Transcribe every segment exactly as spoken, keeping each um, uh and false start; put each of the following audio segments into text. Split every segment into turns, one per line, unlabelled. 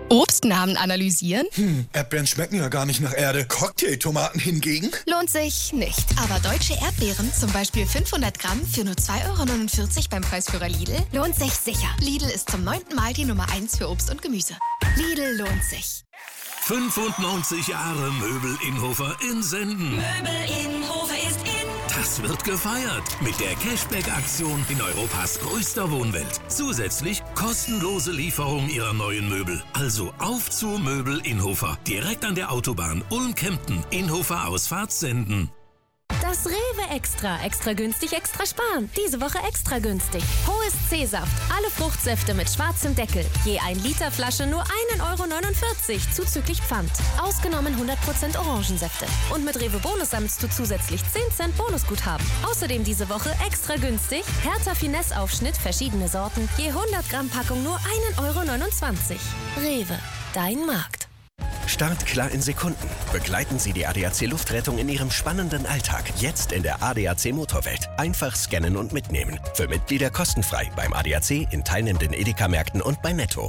Obstnamen analysieren?
Hm, Erdbeeren schmecken ja gar nicht nach Erde. Cocktailtomaten hingegen?
Lohnt sich nicht. Aber deutsche Erdbeeren, zum Beispiel fünfhundert Gramm für nur zwei Euro neunundvierzig beim Preisführer Lidl, lohnt sich sicher. Lidl ist zum neunten Mal die Nummer eins für Obst und Gemüse. Lidl lohnt sich.
fünfundneunzig Jahre Möbel Innhofer in Senden.
Möbel Innhofer ist in.
Das wird gefeiert mit der Cashback-Aktion in Europas größter Wohnwelt. Zusätzlich kostenlose Lieferung Ihrer neuen Möbel. Also auf zu Möbel Innhofer. Direkt an der Autobahn Ulm-Kempten. Innhofer Ausfahrt Senden.
Das Rewe Extra. Extra günstig, extra sparen. Diese Woche extra günstig. Hohes C-Saft. Alle Fruchtsäfte mit schwarzem Deckel. Je ein Liter Flasche nur ein Euro neunundvierzig zuzüglich Pfand. Ausgenommen hundert Prozent Orangensäfte. Und mit Rewe Bonus sammelst du zusätzlich zehn Cent Bonusguthaben. Außerdem diese Woche extra günstig. Hertha Finesse Aufschnitt, verschiedene Sorten. Je hundert Gramm Packung nur ein Euro neunundzwanzig. Rewe. Dein Markt.
Startklar in Sekunden. Begleiten Sie die A D A C Luftrettung in Ihrem spannenden Alltag. Jetzt in der A D A C Motorwelt. Einfach scannen und mitnehmen. Für Mitglieder kostenfrei beim A D A C, in teilnehmenden Edeka-Märkten und bei Netto.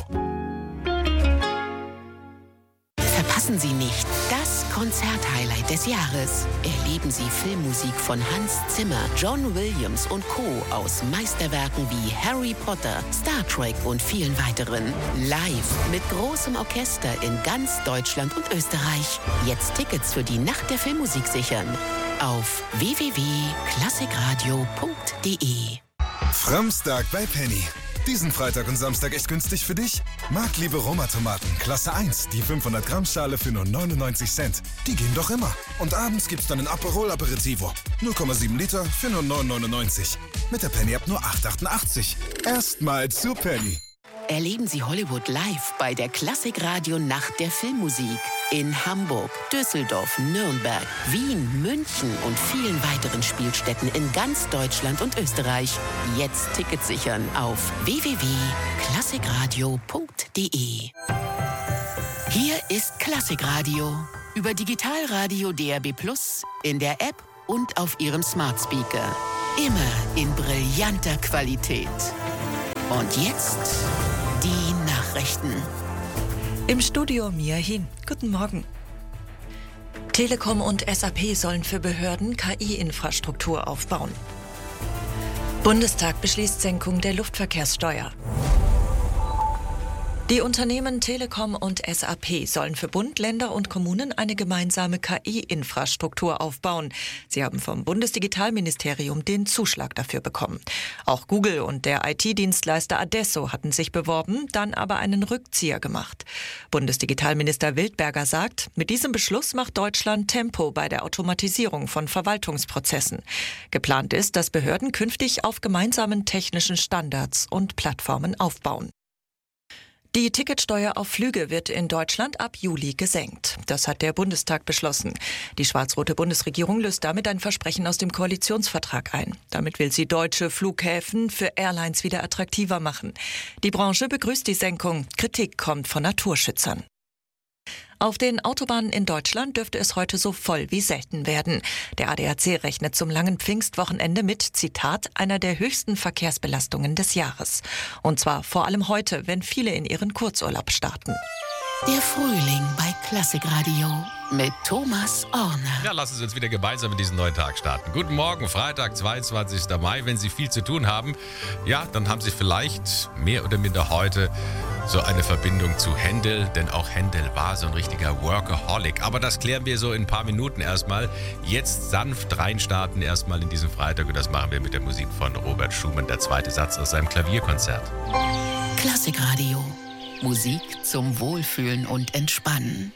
Verpassen Sie nicht das Konzert-Highlight des Jahres. Erleben Sie Filmmusik von Hans Zimmer, John Williams und Co. aus Meisterwerken wie Harry Potter, Star Trek und vielen weiteren. Live mit großem Orchester in ganz Deutschland und Österreich. Jetzt Tickets für die Nacht der Filmmusik sichern. Auf w w w punkt klassikradio punkt d e.
Framstag bei Penny. Diesen Freitag und Samstag echt günstig für dich? Marktliebe Roma-Tomaten, Klasse eins, die fünfhundert Gramm Schale für nur neunundneunzig Cent. Die gehen doch immer. Und abends gibt's dann ein Aperol Aperitivo. null Komma sieben Liter für nur neun neunundneunzig. Mit der Penny ab nur acht achtundachtzig. Erstmal zu Penny.
Erleben Sie Hollywood live bei der Klassikradio Nacht der Filmmusik. In Hamburg, Düsseldorf, Nürnberg, Wien, München und vielen weiteren Spielstätten in ganz Deutschland und Österreich. Jetzt Tickets sichern auf w w w punkt klassikradio punkt d e. Hier ist Klassikradio. Über Digitalradio D A B Plus, in der App und auf Ihrem Smart Speaker. Immer in brillanter Qualität. Und jetzt die Nachrichten.
Im Studio Mia Hin. Guten Morgen. Telekom und S A P sollen für Behörden K I-Infrastruktur aufbauen. Bundestag beschließt Senkung der Luftverkehrssteuer. Die Unternehmen Telekom und S A P sollen für Bund, Länder und Kommunen eine gemeinsame K I-Infrastruktur aufbauen. Sie haben vom Bundesdigitalministerium den Zuschlag dafür bekommen. Auch Google und der I T-Dienstleister Adesso hatten sich beworben, dann aber einen Rückzieher gemacht. Bundesdigitalminister Wildberger sagt, mit diesem Beschluss macht Deutschland Tempo bei der Automatisierung von Verwaltungsprozessen. Geplant ist, dass Behörden künftig auf gemeinsamen technischen Standards und Plattformen aufbauen. Die Ticketsteuer auf Flüge wird in Deutschland ab Juli gesenkt. Das hat der Bundestag beschlossen. Die schwarz-rote Bundesregierung löst damit ein Versprechen aus dem Koalitionsvertrag ein. Damit will sie deutsche Flughäfen für Airlines wieder attraktiver machen. Die Branche begrüßt die Senkung. Kritik kommt von Naturschützern. Auf den Autobahnen in Deutschland dürfte es heute so voll wie selten werden. Der A D A C rechnet zum langen Pfingstwochenende mit, Zitat, einer der höchsten Verkehrsbelastungen des Jahres. Und zwar vor allem heute, wenn viele in ihren Kurzurlaub starten.
Der Frühling bei Klassikradio mit Thomas Orner.
Ja, lassen Sie uns wieder gemeinsam in diesen neuen Tag starten. Guten Morgen, Freitag, zweiundzwanzigster Mai. Wenn Sie viel zu tun haben, ja, dann haben Sie vielleicht mehr oder minder heute so eine Verbindung zu Händel, denn auch Händel war so ein richtiger Workaholic. Aber das klären wir so in ein paar Minuten erstmal. Jetzt sanft reinstarten erstmal in diesen Freitag und das machen wir mit der Musik von Robert Schumann, der zweite Satz aus seinem Klavierkonzert.
Klassikradio. Musik zum Wohlfühlen und Entspannen.